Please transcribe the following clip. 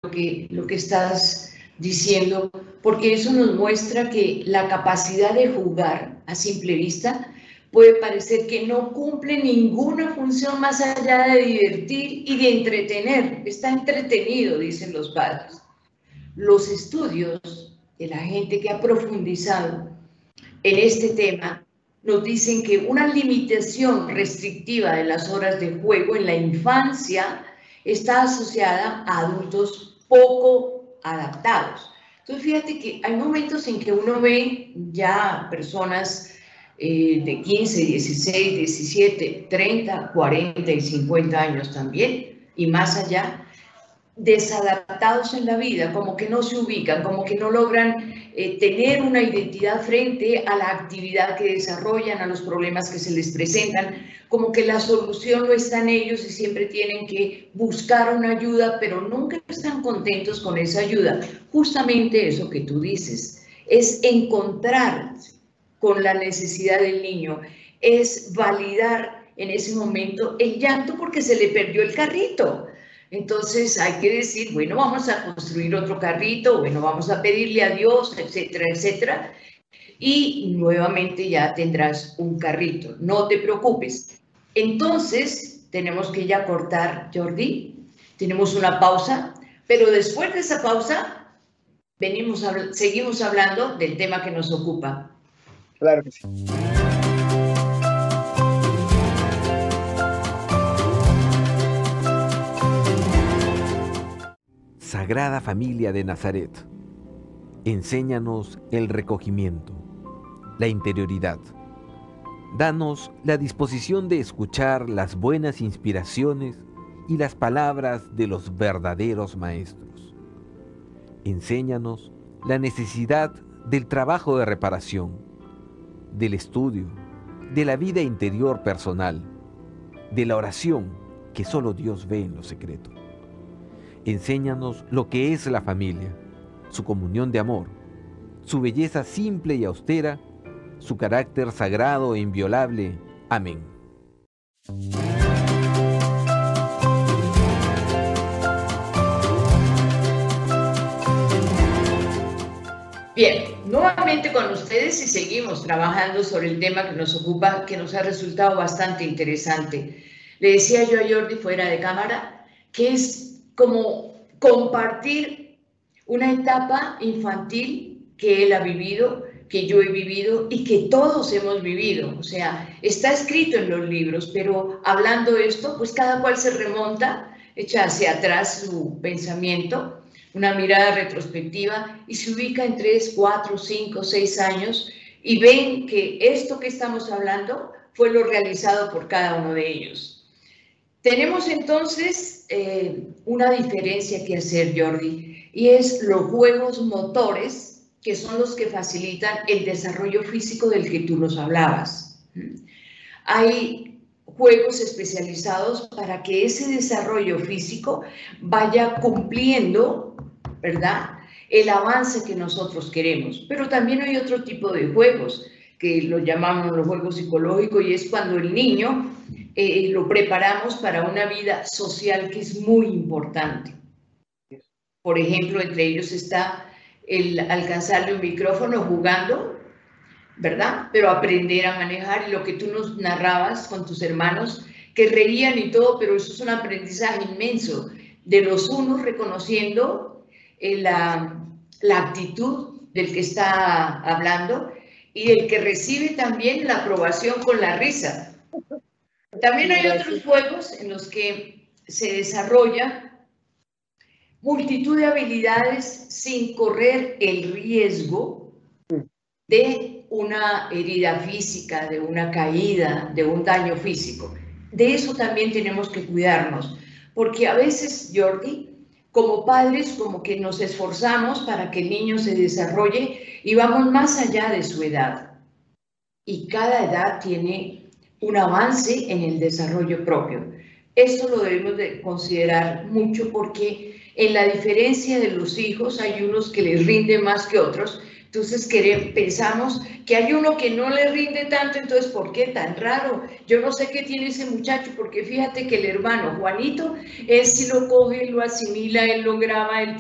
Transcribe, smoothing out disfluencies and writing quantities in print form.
lo que estás diciendo, porque eso nos muestra que la capacidad de jugar a simple vista puede parecer que no cumple ninguna función más allá de divertir y de entretener. Está entretenido, dicen los padres. Los estudios de la gente que ha profundizado en este tema nos dicen que una limitación restrictiva de las horas de juego en la infancia está asociada a adultos poco adaptados. Entonces, fíjate que hay momentos en que uno ve ya personas de 15, 16, 17, 30, 40 y 50 años también, y más allá, desadaptados en la vida, como que no se ubican, como que no logran tener una identidad frente a la actividad que desarrollan, a los problemas que se les presentan, como que la solución no está en ellos y siempre tienen que buscar una ayuda, pero nunca están contentos con esa ayuda. Justamente eso que tú dices, es encontrar con la necesidad del niño, es validar en ese momento el llanto porque se le perdió el carrito. Entonces hay que decir, bueno, vamos a construir otro carrito, bueno, vamos a pedirle a Dios, etcétera, etcétera, y nuevamente ya tendrás un carrito, no te preocupes. Entonces tenemos que ya cortar, Jordi, tenemos una pausa, pero después de esa pausa seguimos hablando del tema que nos ocupa. Claro que sí. Sagrada Familia de Nazaret, enséñanos el recogimiento, la interioridad. Danos la disposición de escuchar las buenas inspiraciones y las palabras de los verdaderos maestros. Enséñanos la necesidad del trabajo de reparación, del estudio, de la vida interior personal, de la oración que solo Dios ve en lo secreto. Enséñanos lo que es la familia, su comunión de amor, su belleza simple y austera, su carácter sagrado e inviolable. Amén. Bien, nuevamente con ustedes y seguimos trabajando sobre el tema que nos ocupa, que nos ha resultado bastante interesante. Le decía yo a Jordi fuera de cámara que es como compartir una etapa infantil que él ha vivido, que yo he vivido y que todos hemos vivido. O sea, está escrito en los libros, pero hablando de esto, pues cada cual se remonta, echa hacia atrás su pensamiento, una mirada retrospectiva y se ubica en 3, 4, 5, 6 años y ven que esto que estamos hablando fue lo realizado por cada uno de ellos. Tenemos entonces una diferencia que hacer, Jordi, y es los juegos motores, que son los que facilitan el desarrollo físico del que tú nos hablabas. Hay juegos especializados para que ese desarrollo físico vaya cumpliendo, ¿verdad?, el avance que nosotros queremos. Pero también hay otro tipo de juegos, que lo llamamos los juegos psicológicos, y es cuando el niño lo preparamos para una vida social que es muy importante. Por ejemplo, entre ellos está el alcanzarle un micrófono jugando, ¿verdad? Pero aprender a manejar, y lo que tú nos narrabas con tus hermanos, que reían y todo, pero eso es un aprendizaje inmenso, de los unos reconociendo la actitud del que está hablando y el que recibe también la aprobación con la risa. También hay otros juegos en los que se desarrolla multitud de habilidades sin correr el riesgo de una herida física, de una caída, de un daño físico. De eso también tenemos que cuidarnos, porque a veces, Jordi, como padres, como que nos esforzamos para que el niño se desarrolle y vamos más allá de su edad. Y cada edad tiene un avance en el desarrollo propio. Esto lo debemos de considerar mucho porque en la diferencia de los hijos hay unos que les rinde más que otros. Entonces pensamos que hay uno que no le rinde tanto, entonces ¿por qué tan raro? Yo no sé qué tiene ese muchacho, porque fíjate que el hermano Juanito, él sí lo coge, lo asimila, él lo graba, él